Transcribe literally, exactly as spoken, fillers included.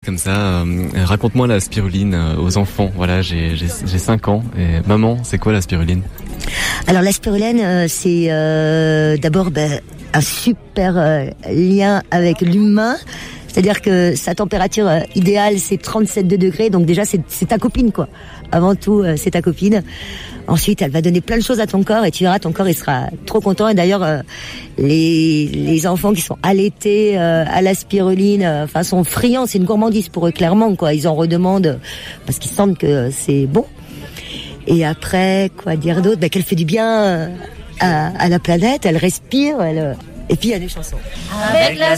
comme ça. Euh, raconte-moi la spiruline euh, aux enfants. Voilà, j'ai, j'ai, j'ai cinq ans. Et maman, c'est quoi la spiruline ? Alors la spiruline, euh, c'est euh, d'abord ben, un super euh, lien avec l'humain. C'est-à-dire que sa température euh, idéale, c'est trente-sept degrés. Donc déjà, c'est, c'est ta copine, quoi. Avant tout, euh, c'est ta copine. Ensuite, elle va donner plein de choses à ton corps et tu verras, ton corps, il sera trop content. Et d'ailleurs, euh, les, les enfants qui sont allaités euh, à la spiruline, euh, enfin, sont friands. C'est une gourmandise pour eux, clairement, quoi. Ils en redemandent parce qu'ils sentent que c'est bon. Et après, quoi dire d'autre ? Ben, qu'elle fait du bien euh, à, à la planète. Elle respire. Elle, euh, et puis, il y a des chansons. Avec la